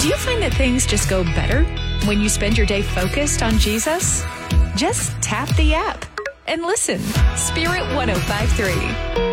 Do you find that things just go better when you spend your day focused on Jesus? Just tap the app and listen. Spirit 1053.